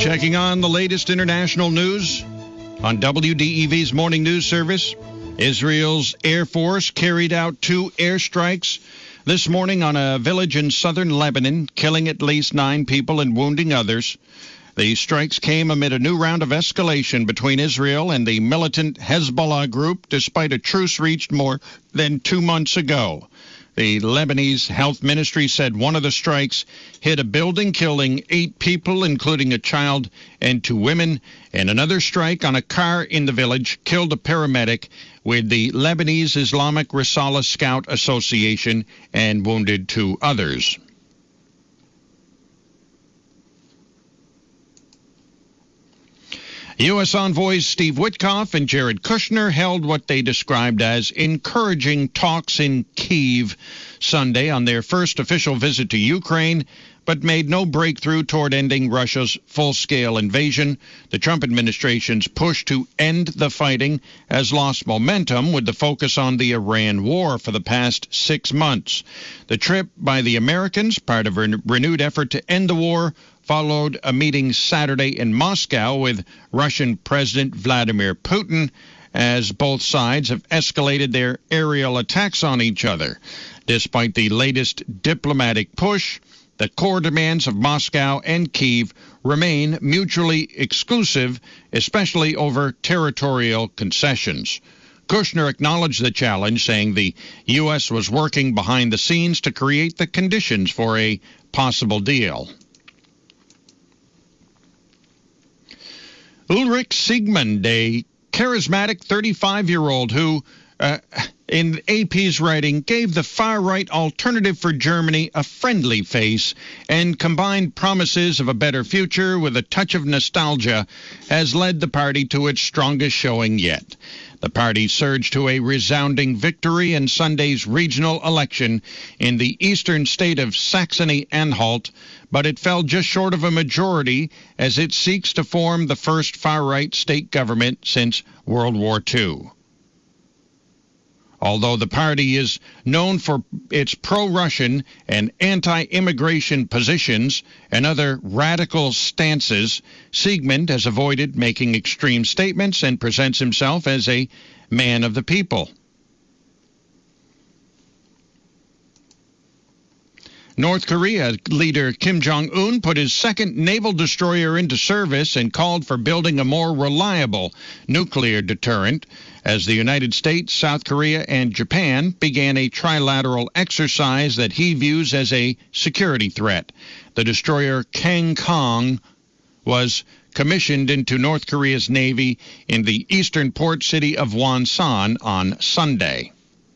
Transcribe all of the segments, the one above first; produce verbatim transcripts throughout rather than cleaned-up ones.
Checking on the latest international news on W D E V's morning news service. Israel's Air Force carried out two airstrikes this morning on a village in southern Lebanon, killing at least nine people and wounding others. The strikes came amid a new round of escalation between Israel and the militant Hezbollah group, despite a truce reached more than two months ago. The Lebanese health ministry said one of the strikes hit a building, killing eight people, including a child and two women, and another strike on a car in the village killed a paramedic with the Lebanese Islamic Risala Scout Association and wounded two others. U S envoys Steve Witkoff and Jared Kushner held what they described as encouraging talks in Kyiv Sunday on their first official visit to Ukraine, but made no breakthrough toward ending Russia's full-scale invasion. The Trump administration's push to end the fighting has lost momentum, with the focus on the Iran war for the past six months. The trip by the Americans, part of a renewed effort to end the war, followed a meeting Saturday in Moscow with Russian President Vladimir Putin, as both sides have escalated their aerial attacks on each other. Despite the latest diplomatic push, the core demands of Moscow and Kyiv remain mutually exclusive, especially over territorial concessions. Kushner acknowledged the challenge, saying the U S was working behind the scenes to create the conditions for a possible deal. Ulrich Siegmund, a charismatic thirty-five-year-old who, uh, in A P's writing, gave the far-right Alternative for Germany a friendly face and combined promises of a better future with a touch of nostalgia, has led the party to its strongest showing yet. The party surged to a resounding victory in Sunday's regional election in the eastern state of Saxony-Anhalt, but it fell just short of a majority as it seeks to form the first far-right state government since World War Two. Although the party is known for its pro-Russian and anti-immigration positions and other radical stances, Siegmund has avoided making extreme statements and presents himself as a man of the people. North Korea leader Kim Jong-un put his second naval destroyer into service and called for building a more reliable nuclear deterrent as the United States, South Korea, and Japan began a trilateral exercise that he views as a security threat. The destroyer Kang Kong was commissioned into North Korea's Navy in the eastern port city of Wonsan on Sunday.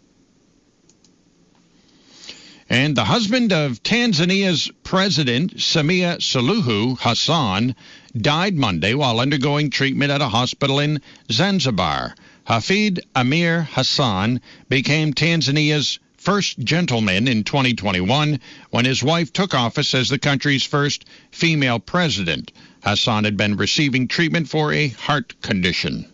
And the husband of Tanzania's President, Samia Suluhu Hassan, died Monday while undergoing treatment at a hospital in Zanzibar. Hafid Amir Hassan became Tanzania's first gentleman in twenty twenty-one when his wife took office as the country's first female president. Hassan had been receiving treatment for a heart condition.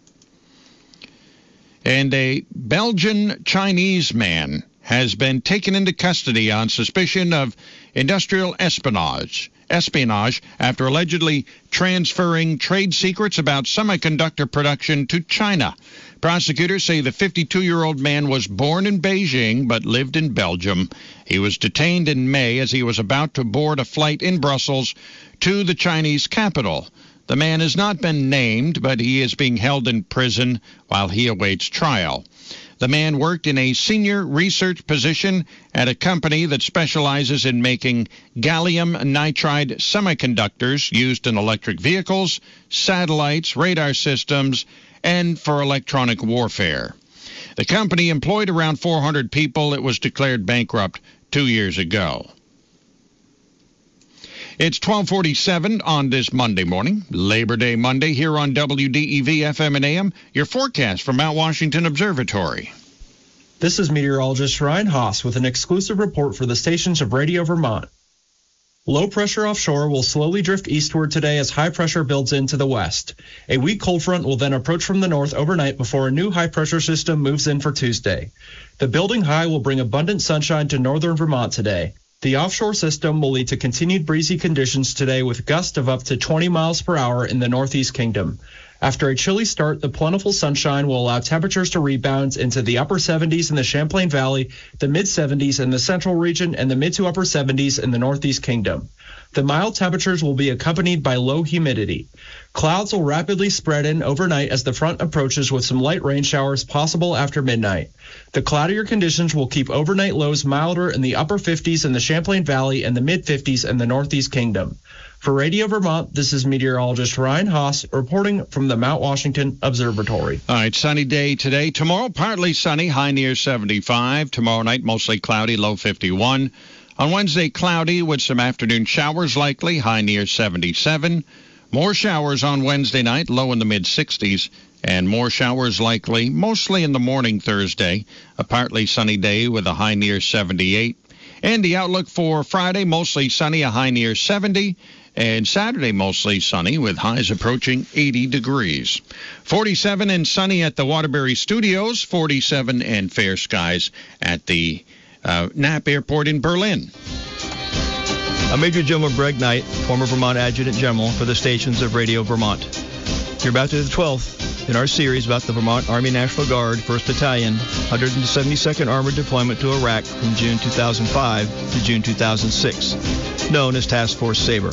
And a Belgian-Chinese man has been taken into custody on suspicion of industrial espionage, espionage after allegedly transferring trade secrets about semiconductor production to China. Prosecutors say the fifty-two-year-old man was born in Beijing but lived in Belgium. He was detained in May as he was about to board a flight in Brussels to the Chinese capital. The man has not been named, but he is being held in prison while he awaits trial. The man worked in a senior research position at a company that specializes in making gallium nitride semiconductors used in electric vehicles, satellites, radar systems, and for electronic warfare. The company employed around four hundred people. It was declared bankrupt two years ago. It's twelve forty-seven on this Monday morning, Labor Day Monday, here on W D E V F M and A M. Your forecast from Mount Washington Observatory. This is meteorologist Ryan Haas with an exclusive report for the stations of Radio Vermont. Low pressure offshore will slowly drift eastward today as high pressure builds into the west. A weak cold front will then approach from the north overnight before a new high pressure system moves in for Tuesday. The building high will bring abundant sunshine to northern Vermont today. The offshore system will lead to continued breezy conditions today with gusts of up to twenty miles per hour in the Northeast Kingdom. After a chilly start, the plentiful sunshine will allow temperatures to rebound into the upper seventies in the Champlain Valley, the mid-seventies in the central region, and the mid to upper seventies in the Northeast Kingdom. The mild temperatures will be accompanied by low humidity. Clouds will rapidly spread in overnight as the front approaches with some light rain showers possible after midnight. The cloudier conditions will keep overnight lows milder in the upper fifties in the Champlain Valley and the mid-fifties in the Northeast Kingdom. For Radio Vermont, this is meteorologist Ryan Haas reporting from the Mount Washington Observatory. All right, sunny day today. Tomorrow, partly sunny, high near seventy-five. Tomorrow night, mostly cloudy, low fifty-one. On Wednesday, cloudy with some afternoon showers likely, high near seventy-seven. More showers on Wednesday night, low in the mid-sixties. And more showers likely, mostly in the morning Thursday. A partly sunny day with a high near seventy-eight. And the outlook for Friday, mostly sunny, a high near seventy. And Saturday, mostly sunny with highs approaching eighty degrees. forty-seven and sunny at the Waterbury Studios, forty-seven and fair skies at the uh, Knapp Airport in Berlin. I'm Major General Greg Knight, former Vermont Adjutant General for the stations of Radio Vermont. You're about to the twelfth in our series about the Vermont Army National Guard, first Battalion, one hundred seventy-second Armored Deployment to Iraq from June two thousand five to June two thousand six, known as Task Force Sabre.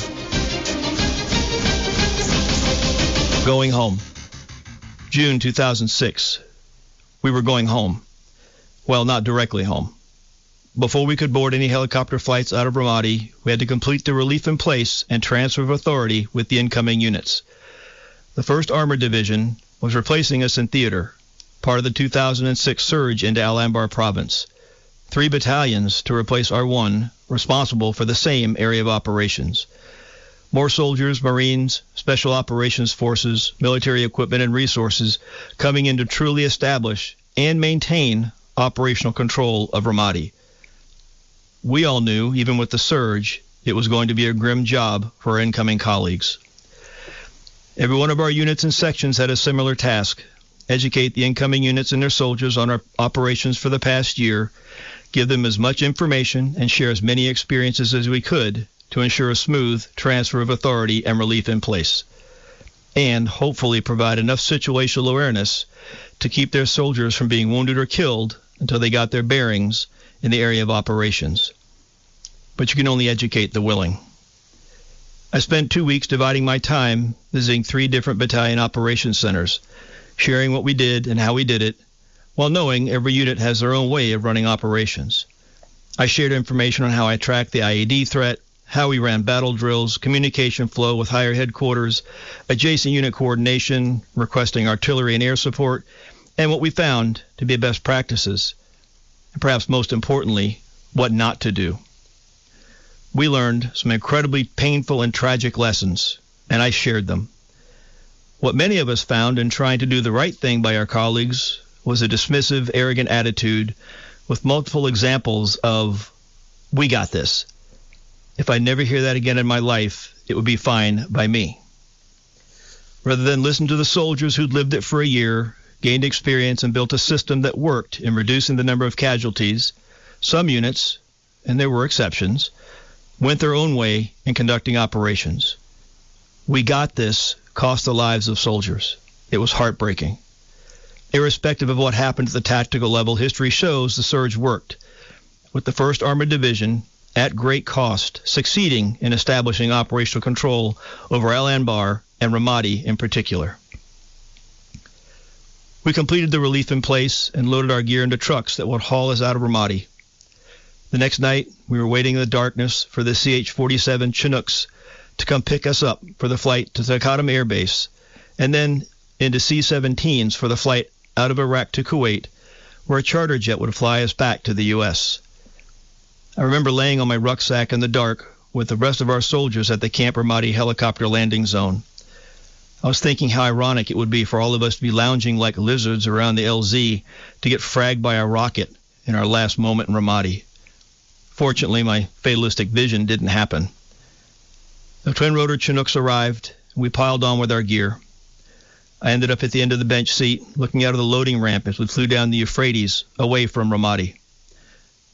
Going home. June two thousand six. We were going home. Well, not directly home. Before we could board any helicopter flights out of Ramadi, we had to complete the relief in place and transfer of authority with the incoming units. The first Armored Division was replacing us in theater, part of the two thousand six surge into Al-Anbar province. Three battalions to replace our one, responsible for the same area of operations. More soldiers, Marines, Special Operations Forces, military equipment and resources coming in to truly establish and maintain operational control of Ramadi. We all knew, even with the surge, it was going to be a grim job for our incoming colleagues. Every one of our units and sections had a similar task: educate the incoming units and their soldiers on our operations for the past year, give them as much information and share as many experiences as we could to ensure a smooth transfer of authority and relief in place, and hopefully provide enough situational awareness to keep their soldiers from being wounded or killed until they got their bearings in the area of operations. But you can only educate the willing. I spent two weeks dividing my time visiting three different battalion operations centers, sharing what we did and how we did it, while knowing every unit has their own way of running operations. I shared information on how I tracked the I E D threat, how we ran battle drills, communication flow with higher headquarters, adjacent unit coordination, requesting artillery and air support, and what we found to be best practices, and perhaps most importantly, what not to do. We learned some incredibly painful and tragic lessons, and I shared them. What many of us found in trying to do the right thing by our colleagues was a dismissive, arrogant attitude with multiple examples of, "We got this. If I never hear that again in my life, it would be fine by me." Rather than listen to the soldiers who'd lived it for a year, gained experience, and built a system that worked in reducing the number of casualties, some units, and there were exceptions, went their own way in conducting operations. "We got this" cost the lives of soldiers. It was heartbreaking. Irrespective of what happened at the tactical level, history shows the surge worked, with the first Armored Division, at great cost, succeeding in establishing operational control over Al-Anbar and Ramadi in particular. We completed the relief in place and loaded our gear into trucks that would haul us out of Ramadi. The next night, we were waiting in the darkness for the C H forty-seven Chinooks to come pick us up for the flight to Taqadum Air Base, and then into C seventeens for the flight out of Iraq to Kuwait, where a charter jet would fly us back to the U S I remember laying on my rucksack in the dark with the rest of our soldiers at the Camp Ramadi helicopter landing zone. I was thinking how ironic it would be for all of us to be lounging like lizards around the L Z to get fragged by a rocket in our last moment in Ramadi. Fortunately, my fatalistic vision didn't happen. The twin-rotor Chinooks arrived, and we piled on with our gear. I ended up at the end of the bench seat, looking out of the loading ramp as we flew down the Euphrates, away from Ramadi.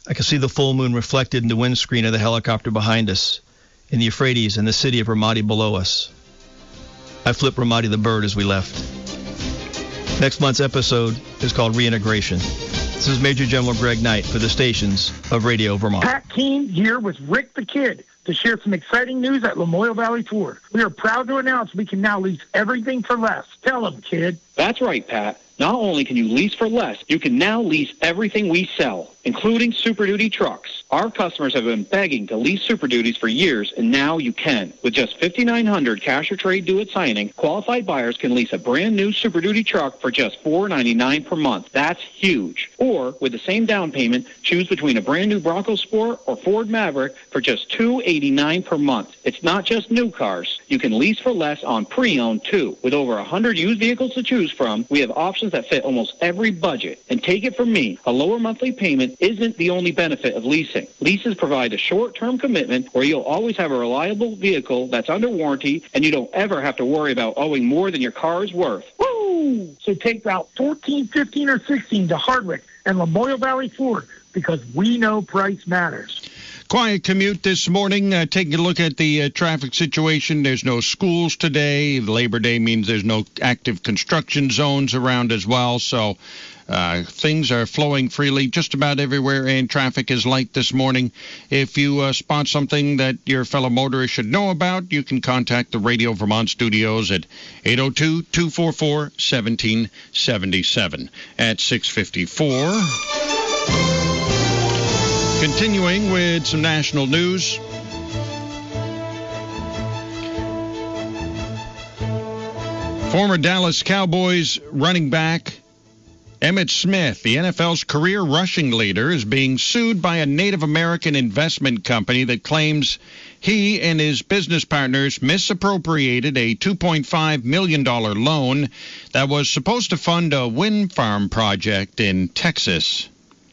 I could see the full moon reflected in the windscreen of the helicopter behind us, in the Euphrates and the city of Ramadi below us. I flipped Ramadi the bird as we left. Next month's episode is called Reintegration. This is Major General Greg Knight for the stations of Radio Vermont. Pat Keene here with Rick the Kid to share some exciting news at Lamoille Valley Ford. We are proud to announce we can now lease everything for less. Tell them, kid. That's right, Pat. Not only can you lease for less, you can now lease everything we sell, including Super Duty trucks. Our customers have been begging to lease Super Duties for years, and now you can. With just five thousand nine hundred dollars cash or trade due at signing, qualified buyers can lease a brand new Super Duty truck for just four dollars and ninety-nine cents per month. That's huge. Or, with the same down payment, choose between a brand new Bronco Sport or Ford Maverick for just two dollars and eighty-nine cents per month. It's not just new cars. You can lease for less on pre-owned, too. With over one hundred used vehicles to choose from, we have options that fit almost every budget. And take it from me, a lower monthly payment isn't the only benefit of leasing. Leases provide a short-term commitment where you'll always have a reliable vehicle that's under warranty, and you don't ever have to worry about owing more than your car is worth. Woo! So take Route fourteen, fifteen, or sixteen to Hardwick and Lamoille Valley Ford, because we know price matters. Quiet commute this morning. Uh, taking a look at the uh, traffic situation. There's no schools today. Labor Day means there's no active construction zones around as well. So uh, things are flowing freely just about everywhere, and traffic is light this morning. If you uh, spot something that your fellow motorists should know about, you can contact the Radio Vermont studios at eight oh two, two four four, one seven seven seven. At six fifty-four... Continuing with some national news. Former Dallas Cowboys running back Emmitt Smith, the N F L's career rushing leader, is being sued by a Native American investment company that claims he and his business partners misappropriated a two point five million dollars loan that was supposed to fund a wind farm project in Texas.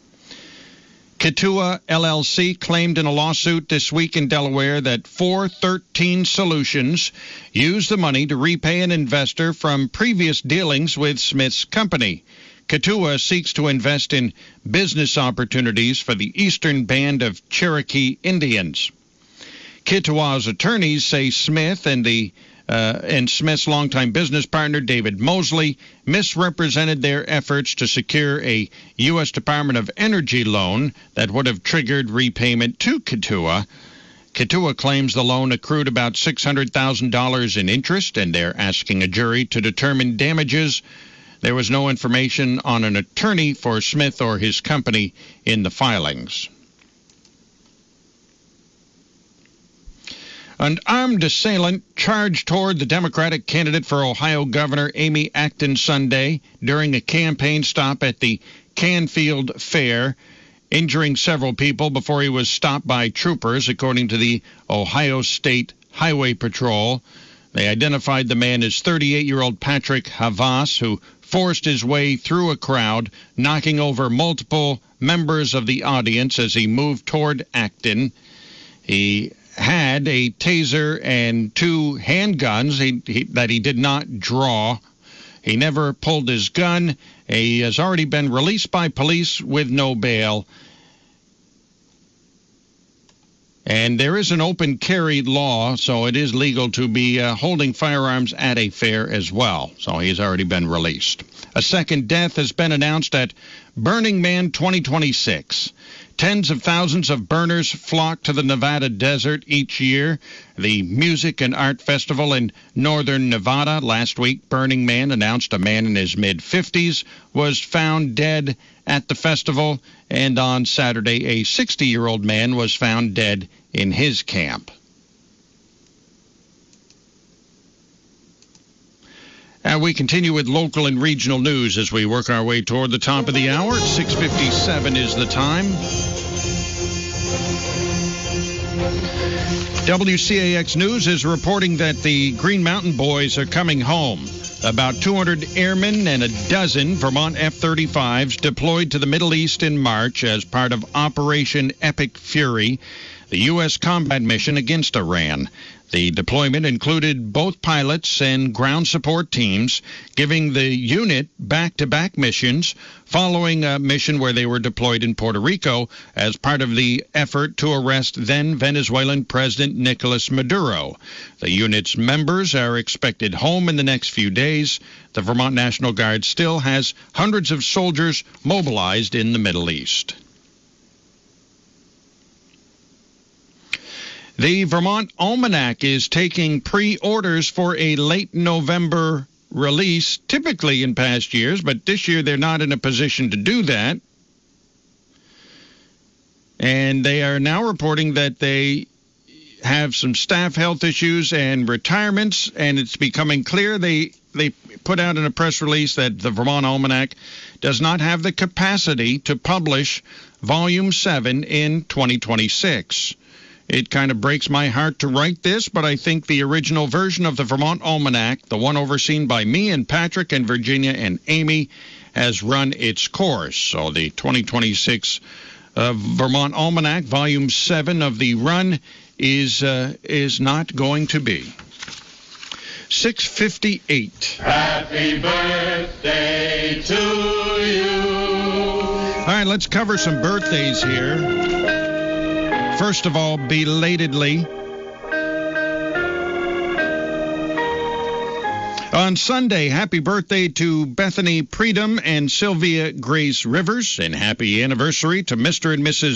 Ketua L L C claimed in a lawsuit this week in Delaware that four thirteen Solutions used the money to repay an investor from previous dealings with Smith's company. Ketua seeks to invest in business opportunities for the Eastern Band of Cherokee Indians. Ketua's attorneys say Smith and the Uh, and Smith's longtime business partner, David Mosley, misrepresented their efforts to secure a U S Department of Energy loan that would have triggered repayment to Ketua. Ketua claims the loan accrued about six hundred thousand dollars in interest, and they're asking a jury to determine damages. There was no information on an attorney for Smith or his company in the filings. An armed assailant charged toward the Democratic candidate for Ohio Governor Amy Acton Sunday during a campaign stop at the Canfield Fair, injuring several people before he was stopped by troopers, according to the Ohio State Highway Patrol. They identified the man as thirty-eight-year-old Patrick Havas, who forced his way through a crowd, knocking over multiple members of the audience as he moved toward Acton. He had a taser and two handguns he, he, that he did not draw. He never pulled his gun. He has already been released by police with no bail. And there is an open carry law, so it is legal to be uh, holding firearms at a fair as well. So he's already been released. A second death has been announced at Burning Man twenty twenty-six. Tens of thousands of burners flock to the Nevada desert each year. The Music and Art Festival in northern Nevada. Last week, Burning Man announced a man in his mid-fifties was found dead at the festival, and on Saturday, a sixty-year-old man was found dead in his camp. And we continue with local and regional news as we work our way toward the top of the hour. six fifty-seven is the time. W C A X News is reporting that the Green Mountain Boys are coming home. About two hundred airmen and a dozen Vermont F thirty-fives deployed to the Middle East in March as part of Operation Epic Fury, the U S combat mission against Iran. The deployment included both pilots and ground support teams, giving the unit back-to-back missions following a mission where they were deployed in Puerto Rico as part of the effort to arrest then Venezuelan President Nicolas Maduro. The unit's members are expected home in the next few days. The Vermont National Guard still has hundreds of soldiers mobilized in the Middle East. The Vermont Almanac is taking pre-orders for a late November release, typically in past years, but this year they're not in a position to do that. And they are now reporting that they have some staff health issues and retirements, and it's becoming clear they they put out in a press release that the Vermont Almanac does not have the capacity to publish Volume seven in twenty twenty-six. It kind of breaks my heart to write this, but I think the original version of the Vermont Almanac, the one overseen by me and Patrick and Virginia and Amy, has run its course. So the twenty twenty-six uh, Vermont Almanac, Volume seven of the run, is uh, is not going to be. six fifty-eight. Happy birthday to you. All right, let's cover some birthdays here. First of all, belatedly, on Sunday, happy birthday to Bethany Predum and Sylvia Grace Rivers, and happy anniversary to Mister and Missus